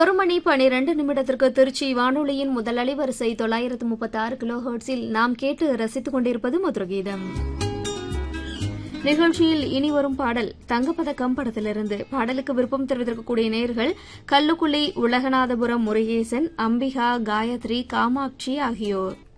1 மணி 12 நிமிடத்திற்கு திருச்சி வானொலியின் முதல் அலைவரிசை 936 கிலோ ஹெர்ட்ஸில் நாம் கேட்டு ரசித்துக் கொண்டிருப்பது மதுரகீதம். நிகழ்ச்சியில் இனி வரும் பாடல் தங்கப்பதக்கம் படத்திலிருந்து. பாடலுக்கு விருப்பம் தெரிவித்திருக்கக்கூடிய நேயர்கள் கல்லுக்குழி, உலகநாதபுரம் முருகேசன், அம்பிகா, காயத்ரி, காமாட்சி ஆகியோர்.